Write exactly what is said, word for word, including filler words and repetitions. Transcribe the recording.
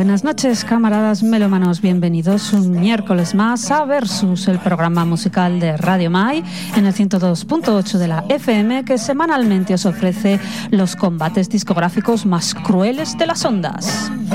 Buenas noches, camaradas melómanos, bienvenidos un miércoles más a Versus, el programa musical de Radio Mai en el ciento dos punto ocho de la F M, que semanalmente os ofrece los combates discográficos más crueles de las ondas.